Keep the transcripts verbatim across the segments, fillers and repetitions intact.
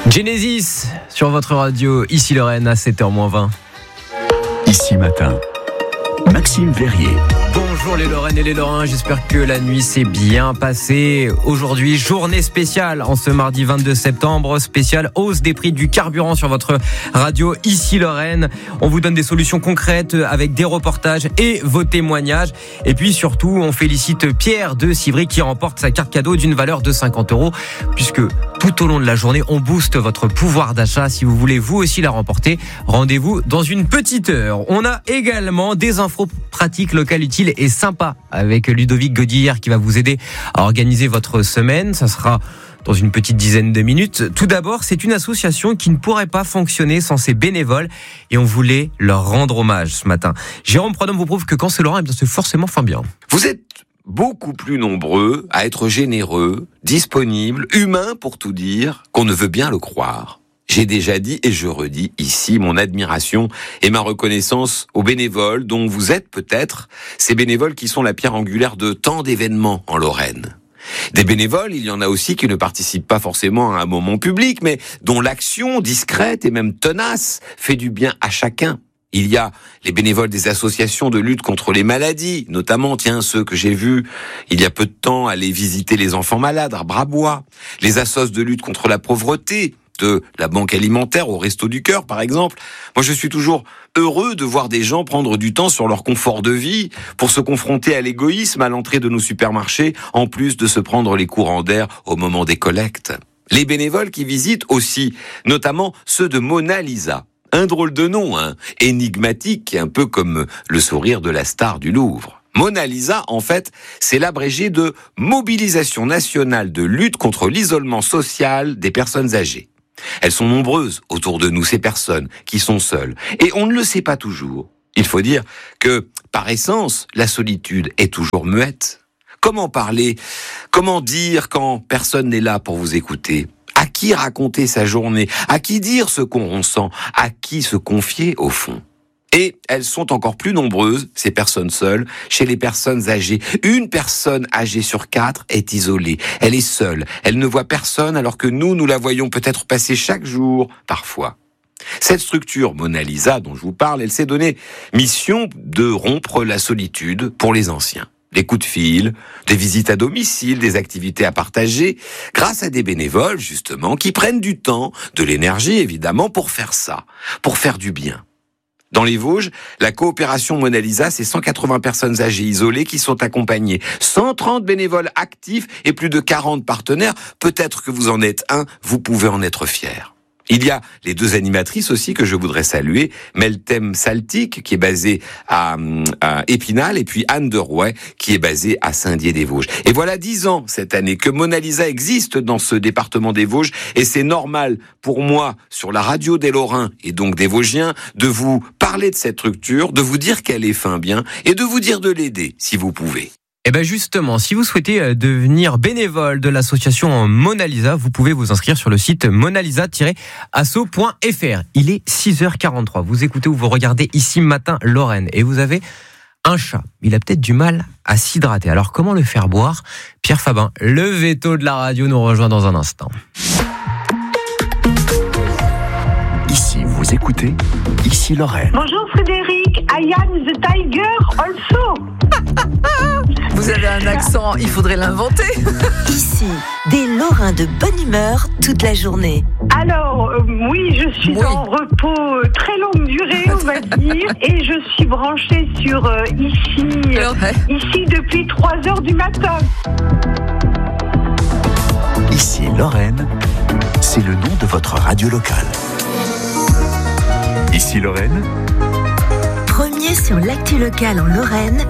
Genesis sur votre radio, ici Lorraine à sept heures moins vingt. Ici matin, Maxime Verrier. Bonjour les Lorraines et les Lorrains, j'espère que la nuit s'est bien passée. Aujourd'hui, journée spéciale en ce mardi vingt-deux septembre, spéciale hausse des prix du carburant sur votre radio ici Lorraine. On vous donne des solutions concrètes avec des reportages et vos témoignages. Et puis surtout, on félicite Pierre de Civry qui remporte sa carte cadeau d'une valeur de cinquante euros puisque tout au long de la journée, on booste votre pouvoir d'achat. Si vous voulez vous aussi la remporter, rendez-vous dans une petite heure. On a également des infos pratiques locales utiles et sympa avec Ludovic Godillère qui va vous aider à organiser votre semaine. Ça sera dans une petite dizaine de minutes. Tout d'abord, c'est une association qui ne pourrait pas fonctionner sans ses bénévoles et on voulait leur rendre hommage ce matin. Jérôme Prodhomme vous prouve que quand c'est Lorrain, eh bien c'est forcément fin bien. Vous êtes beaucoup plus nombreux à être généreux, disponibles, humains pour tout dire, qu'on ne veut bien le croire. J'ai déjà dit et je redis ici mon admiration et ma reconnaissance aux bénévoles dont vous êtes peut-être, ces bénévoles qui sont la pierre angulaire de tant d'événements en Lorraine. Des bénévoles, il y en a aussi qui ne participent pas forcément à un moment public, mais dont l'action discrète et même tenace fait du bien à chacun. Il y a les bénévoles des associations de lutte contre les maladies, notamment, tiens, ceux que j'ai vus il y a peu de temps aller visiter les enfants malades à Brabois, les assos de lutte contre la pauvreté, de la banque alimentaire au Resto du Cœur, par exemple. Moi, je suis toujours heureux de voir des gens prendre du temps sur leur confort de vie pour se confronter à l'égoïsme à l'entrée de nos supermarchés, en plus de se prendre les courants d'air au moment des collectes. Les bénévoles qui visitent aussi, notamment ceux de Mona Lisa. Un drôle de nom, hein, énigmatique, un peu comme le sourire de la star du Louvre. Mona Lisa, en fait, c'est l'abrégé de Mobilisation nationale de lutte contre l'isolement social des personnes âgées. Elles sont nombreuses autour de nous, ces personnes qui sont seules. Et on ne le sait pas toujours. Il faut dire que, par essence, la solitude est toujours muette. Comment parler ? Comment dire quand personne n'est là pour vous écouter ? À qui raconter sa journée ? À qui dire ce qu'on ressent ? À qui se confier au fond ? Et elles sont encore plus nombreuses, ces personnes seules, chez les personnes âgées. Une personne âgée sur quatre est isolée. Elle est seule. Elle ne voit personne alors que nous, nous la voyons peut-être passer chaque jour, parfois. Cette structure Mona Lisa dont je vous parle, elle s'est donnée mission de rompre la solitude pour les anciens. Des coups de fil, des visites à domicile, des activités à partager, grâce à des bénévoles, justement, qui prennent du temps, de l'énergie, évidemment, pour faire ça, pour faire du bien. Dans les Vosges, la coopération Mona Lisa, c'est cent quatre-vingts personnes âgées isolées qui sont accompagnées, cent trente bénévoles actifs et plus de quarante partenaires. Peut-être que vous en êtes un, vous pouvez en être fier. Il y a les deux animatrices aussi que je voudrais saluer, Meltem Saltik, qui est basée à, à Épinal, et puis Anne de Rouet, qui est basée à Saint-Dié-des-Vosges. Et voilà dix ans cette année que Mona Lisa existe dans ce département des Vosges, et c'est normal pour moi, sur la radio des Lorrains, et donc des Vosgiens, de vous parler de cette structure, de vous dire qu'elle est fin bien, et de vous dire de l'aider, si vous pouvez. Et ben justement, si vous souhaitez devenir bénévole de l'association Mona Lisa, vous pouvez vous inscrire sur le site monalisa tiret asso point f r. Il est six heures quarante-trois. Vous écoutez ou vous regardez Ici Matin Lorraine et vous avez un chat. Il a peut-être du mal à s'hydrater. Alors comment le faire boire ? Pierre Fabin, le veto de la radio, nous rejoint dans un instant. Ici, vous écoutez Ici Lorraine. Bonjour Frédéric, I am the tiger also. Vous avez un accent, il faudrait l'inventer. Ici, des Lorrains de bonne humeur toute la journée. Alors, euh, oui, je suis Oui. en repos très longue durée, on va dire, et je suis branchée sur euh, ici, Alors, ouais. ici depuis trois heures du matin. Ici Lorraine, c'est le nom de votre radio locale. Ici Lorraine, Premier sur l'actu locale en Lorraine.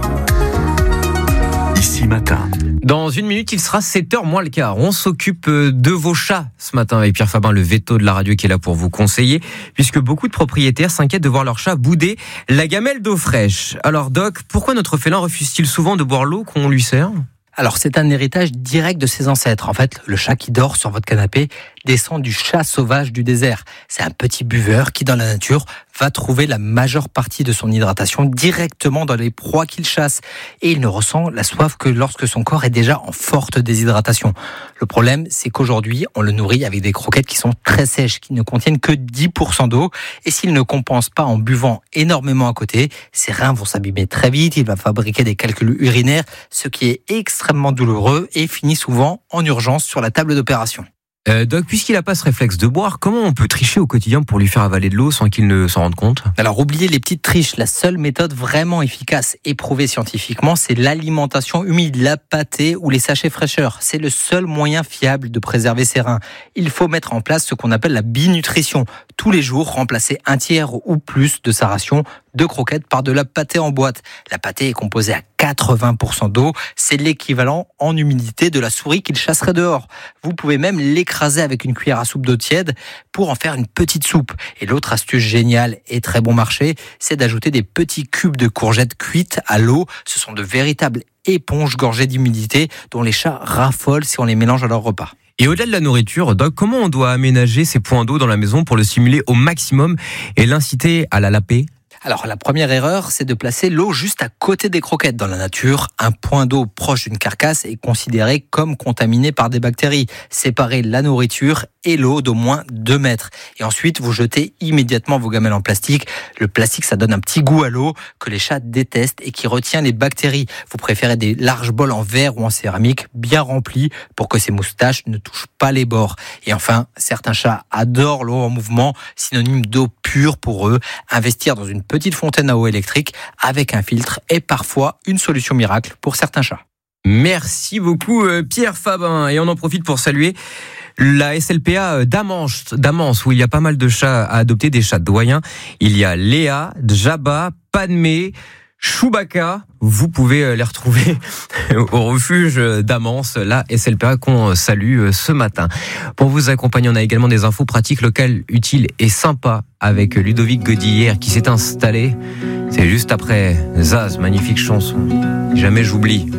Ici Matin. Dans une minute, il sera sept heures moins le quart. On s'occupe de vos chats ce matin avec Pierre Fabin, le veto de la radio qui est là pour vous conseiller, puisque beaucoup de propriétaires s'inquiètent de voir leur chat bouder la gamelle d'eau fraîche. Alors Doc, pourquoi notre félin refuse-t-il souvent de boire l'eau qu'on lui sert ? Alors, c'est un héritage direct de ses ancêtres. En fait, le chat qui dort sur votre canapé descend du chat sauvage du désert. C'est un petit buveur qui, dans la nature, va trouver la majeure partie de son hydratation directement dans les proies qu'il chasse. Et il ne ressent la soif que lorsque son corps est déjà en forte déshydratation. Le problème, c'est qu'aujourd'hui, on le nourrit avec des croquettes qui sont très sèches, qui ne contiennent que dix pour cent d'eau. Et s'il ne compense pas en buvant énormément à côté, ses reins vont s'abîmer très vite, il va fabriquer des calculs urinaires, ce qui est extrêmement douloureux et finit souvent en urgence sur la table d'opération. Euh, Doc, puisqu'il n'a pas ce réflexe de boire, comment on peut tricher au quotidien pour lui faire avaler de l'eau sans qu'il ne s'en rende compte ? Alors, oubliez les petites triches. La seule méthode vraiment efficace et prouvée scientifiquement, c'est l'alimentation humide, la pâtée ou les sachets fraîcheur. C'est le seul moyen fiable de préserver ses reins. Il faut mettre en place ce qu'on appelle la binutrition. Tous les jours, remplacer un tiers ou plus de sa ration de croquettes par de la pâtée en boîte. La pâtée est composée à quatre-vingts pour cent d'eau. C'est l'équivalent en humidité de la souris qu'il chasserait dehors. Vous pouvez même l'écraser avec une cuillère à soupe d'eau tiède pour en faire une petite soupe. Et l'autre astuce géniale et très bon marché, c'est d'ajouter des petits cubes de courgettes cuites à l'eau. Ce sont de véritables éponges gorgées d'humidité dont les chats raffolent si on les mélange à leur repas. Et au-delà de la nourriture, Doc, comment on doit aménager ces points d'eau dans la maison pour le stimuler au maximum et l'inciter à la laper ? Alors, la première erreur, c'est de placer l'eau juste à côté des croquettes. Dans la nature, un point d'eau proche d'une carcasse est considéré comme contaminé par des bactéries. Séparez la nourriture et l'eau d'au moins deux mètres. Et ensuite, vous jetez immédiatement vos gamelles en plastique. Le plastique, ça donne un petit goût à l'eau que les chats détestent et qui retient les bactéries. Vous préférez des larges bols en verre ou en céramique bien remplis pour que ces moustaches ne touchent pas les bords. Et enfin, certains chats adorent l'eau en mouvement, synonyme d'eau pure pour eux. Investir dans une petite fontaine à eau électrique avec un filtre est parfois une solution miracle pour certains chats. Merci beaucoup Pierre Fabin. Et on en profite pour saluer la S L P A d'Amance, d'Amance, où il y a pas mal de chats à adopter, des chats doyens. Il y a Léa, Djaba, Padmé, Chewbacca. Vous pouvez les retrouver au refuge d'Amance, la S L P A qu'on salue ce matin. Pour vous accompagner, on a également des infos pratiques locales, utiles et sympas avec Ludovic Godillère qui s'est installé. C'est juste après Zaz, magnifique chanson. Jamais j'oublie.